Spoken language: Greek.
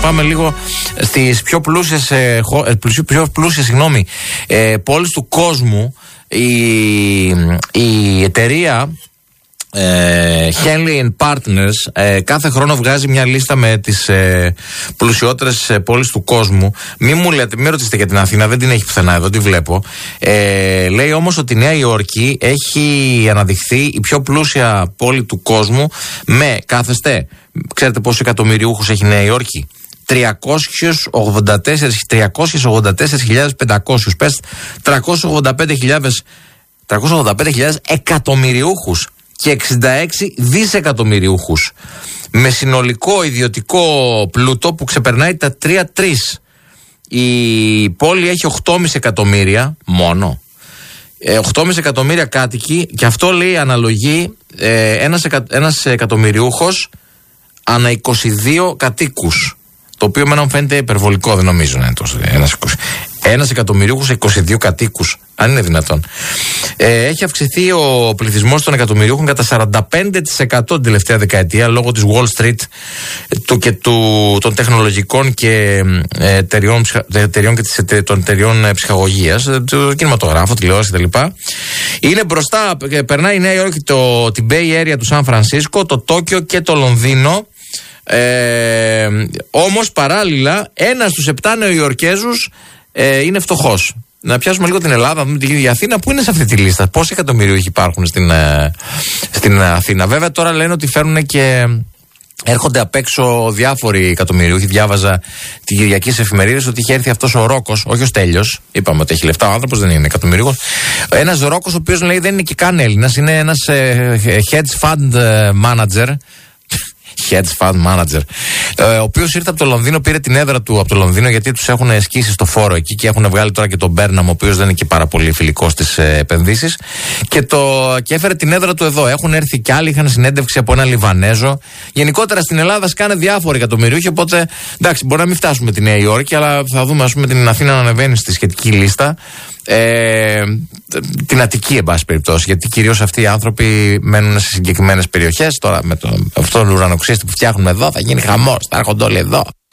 πάμε λίγο στις πιο πλούσιες, πόλεις του κόσμου. Η εταιρεία Henley & Partners κάθε χρόνο βγάζει μια λίστα με τις πλουσιότερες πόλεις του κόσμου. Μην ρωτήσετε για την Αθήνα, δεν την έχει πουθενά εδώ, τη βλέπω. Λέει όμως ότι η Νέα Υόρκη έχει αναδειχθεί η πιο πλούσια πόλη του κόσμου με, κάθεστε, ξέρετε πόσους εκατομμυριούχους έχει η Νέα Υόρκη? 384.500, πες 385.000 εκατομμυριούχους και 66 δισεκατομμυριούχους, με συνολικό ιδιωτικό πλούτο που ξεπερνάει τα 3-3. Η πόλη έχει 8,5 εκατομμύρια μόνο. 8,5 εκατομμύρια κάτοικοι, και αυτό λέει αναλογεί ένας εκατομμυριούχος ανά 22 κατοίκους. Το οποίο εμένα μου φαίνεται υπερβολικό, δεν νομίζω να είναι τόσο. Ένας εκατομμυριούχος 22 κατοίκους, αν είναι δυνατόν. Έχει αυξηθεί ο πληθυσμός των εκατομμυριούχων κατά 45% την τελευταία δεκαετία λόγω της Wall Street και των τεχνολογικών και εταιριών και των εταιριών ψυχαγωγίας, το κινηματογράφο, τηλεόραση κτλ. Είναι μπροστά, περνάει η Νέα Υόρκη την Bay Area του Σαν Φρανσίσκο, το Τόκιο και το Λονδίνο. Όμως παράλληλα ένας στους 7 Νεοϊορκέζους είναι φτωχός. Να πιάσουμε λίγο την Ελλάδα, να δούμε τι γίνεται η Αθήνα, που είναι σε αυτή τη λίστα. Πόσοι εκατομμυριούχοι υπάρχουν στην Αθήνα? Βέβαια τώρα λένε ότι φέρνουν και έρχονται απ' έξω διάφοροι εκατομμυριούχοι. Διάβαζα την Κυριακή σε εφημερίδες ότι είχε έρθει αυτός ο Ρόκος, όχι ο Στέλιος. Είπαμε ότι έχει λεφτά ο άνθρωπος, δεν είναι εκατομμυριούχος. Ένας Ρόκος, ο οποίος λέει δεν είναι και καν Έλληνας, είναι ένας hedge fund manager. Hedge fund manager, ο οποίος ήρθε από το Λονδίνο, πήρε την έδρα του από το Λονδίνο, γιατί τους έχουν σκίσει στο φόρο εκεί και έχουν βγάλει τώρα και τον Μπέρναμ, ο οποίος δεν είναι και πάρα πολύ φιλικός στις επενδύσεις, και έφερε την έδρα του εδώ. Έχουν έρθει κι άλλοι, είχαν συνέντευξη από ένα Λιβανέζο. Γενικότερα στην Ελλάδα σκάνε διάφοροι εκατομμυριούχοι, οπότε εντάξει, μπορεί να μην φτάσουμε τη Νέα Υόρκη, αλλά θα δούμε, ας πούμε, την Αθήνα να ανεβαίνει στη σχετική λίστα. Την Αττική, εν πάση περιπτώσει, γιατί κυρίως αυτοί οι άνθρωποι μένουν σε συγκεκριμένες περιοχές. Τώρα με αυτόν τον ουρανοξύστη που φτιάχνουμε εδώ θα γίνει χαμός, θα έρχονται όλοι εδώ.